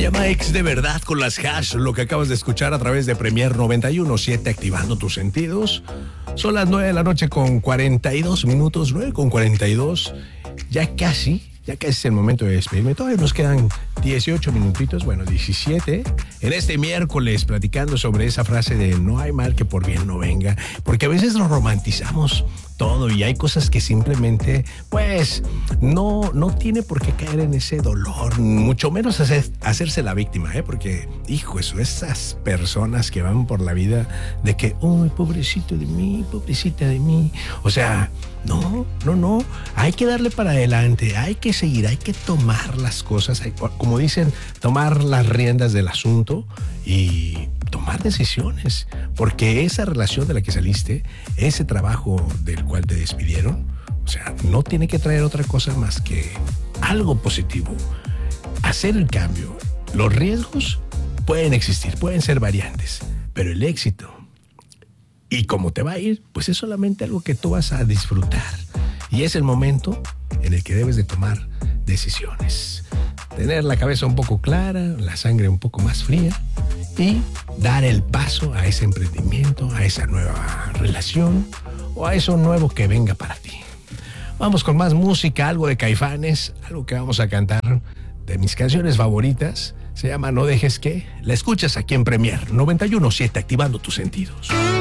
llama ex de verdad con las hash, lo que acabas de escuchar a través de Premier 91.7, activando tus sentidos. Son las 9 de la noche con 42 minutos, 9 con 42. Ya casi es el momento de despedirme. Todavía nos quedan 18 minutitos, bueno, 17. En este miércoles platicando sobre esa frase de no hay mal que por bien no venga. Porque a veces nos romantizamos todo y hay cosas que simplemente, pues, no tiene por qué caer en ese dolor. Mucho menos hacerse la víctima, porque, hijo, esas personas que van por la vida de que, uy, pobrecito de mí, pobrecita de mí. O sea, no. Hay que darle para adelante, hay que seguir, hay que tomar las cosas, como dicen, tomar las riendas del asunto y tomar decisiones, porque esa relación de la que saliste, ese trabajo del cual te despidieron, o sea, no tiene que traer otra cosa más que algo positivo, hacer el cambio. Los riesgos pueden existir, pueden ser variantes, pero el éxito y cómo te va a ir, pues es solamente algo que tú vas a disfrutar. Y es el momento en el que debes de tomar decisiones. Tener la cabeza un poco clara, la sangre un poco más fría y dar el paso a ese emprendimiento, a esa nueva relación o a eso nuevo que venga para ti. Vamos con más música, algo de Caifanes, algo que vamos a cantar de mis canciones favoritas. Se llama No Dejes Que. La escuchas aquí en Premier 91.7, activando tus sentidos.